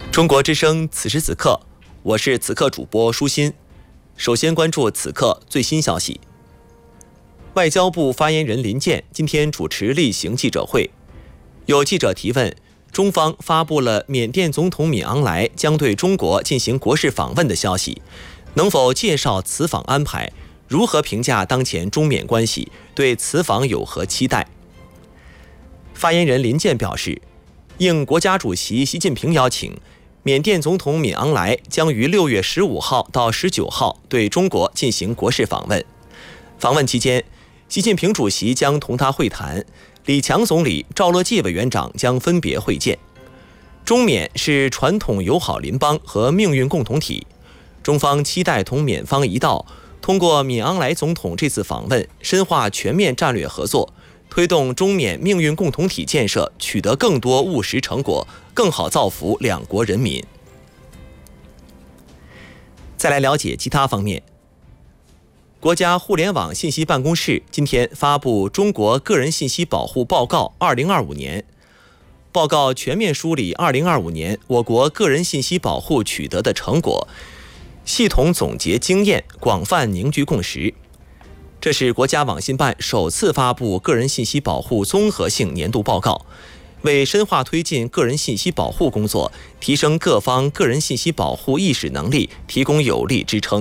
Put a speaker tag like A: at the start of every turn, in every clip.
A: 中国之声此时此刻，我是此刻主播舒心。首先关注此刻最新消息。外交部发言人林健今天主持例行记者会，有记者提问，中方发布了缅甸总统敏昂莱将对中国进行国事访问的消息，能否介绍此访安排？如何评价当前中缅关系？对此访有何期待？发言人林健表示，应国家主席习近平邀请，缅甸总统敏昂莱将于6月15号到19号对中国进行国事访问。访问期间，习近平主席将同他会谈，李强总理、赵乐际委员长将分别会见。中缅是传统友好邻邦和命运共同体，中方期待同缅方一道，通过敏昂莱总统这次访问，深化全面战略合作，推动中缅命运共同体建设取得更多务实成果，更好造福两国人民。再来了解其他方面。国家互联网信息办公室今天发布《中国个人信息保护报告2025年》，报告全面梳理2025年我国个人信息保护取得的成果，系统总结经验，广泛凝聚共识。这是国家网信办首次发布个人信息保护综合性年度报告，为深化推进个人信息保护工作，提升各方个人信息保护意识能力提供有力支撑。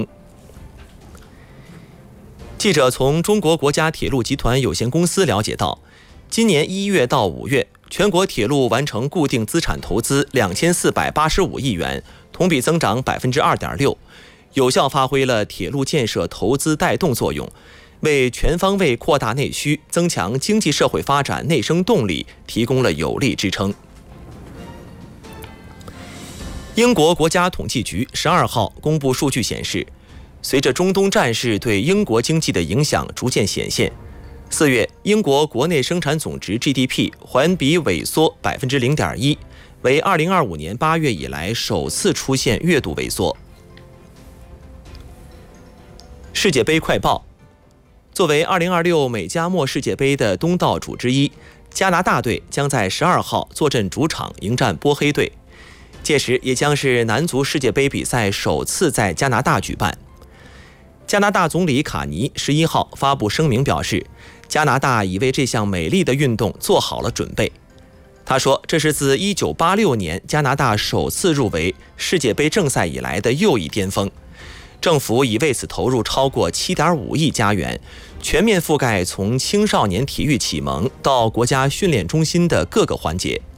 A: 记者从中国国家铁路集团有限公司了解到，今年1月到5月，全国铁路完成固定资产投资2485亿元，同比增长2.6%，有效发挥了铁路建设投资带动作用，为全方位扩大内需、增强经济社会发展内生动力提供了有力支撑。英国国家统计局12号公布数据显示，随着中东战事对英国经济的影响逐渐显现，4月英国国内生产总值 GDP 环比萎缩0.1%，为2025年8月以来首次出现月度萎缩。世界杯快报。作为2026美加墨世界杯的东道主之一，加拿大队将在12号坐镇主场迎战波黑队，届时也将是男足世界杯比赛首次在加拿大举办。加拿大总理卡尼11号发布声明表示，加拿大已为这项美丽的运动做好了准备。他说，这是自1986年加拿大首次入围世界杯正赛以来的又一巅峰。政府已为此投入超过7.5亿加元，全面覆盖从青少年体育启蒙到国家训练中心的各个环节。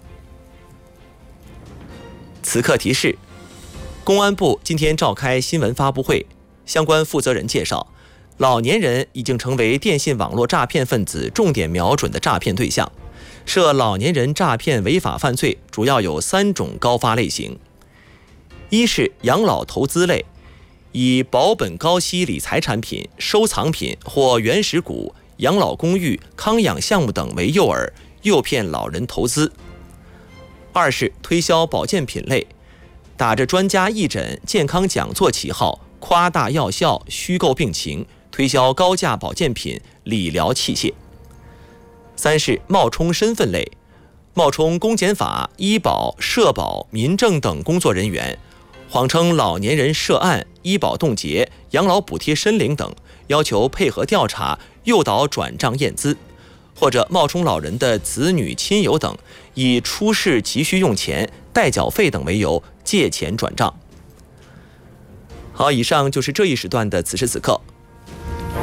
A: 此刻提示，公安部今天召开新闻发布会，相关负责人介绍，老年人已经成为电信网络诈骗分子重点瞄准的诈骗对象。涉老年人诈骗违法犯罪主要有3种高发类型：一是养老投资类，以保本高息理财产品、收藏品或原始股、养老公寓、康养项目等为诱饵，诱骗老人投资；二是推销保健品类，打着专家义诊、健康讲座旗号，夸大药效、虚构病情，推销高价保健品、理疗器械；三是冒充身份类，冒充公检法、医保、社保、民政等工作人员，谎称老年人涉案、医保冻结、养老补贴申领等，要求配合调查，诱导转账验资，或者冒充老人的子女亲友等，以出示急需用钱、代缴费等为由借钱转账。好，以上就是这一时段的此时此刻，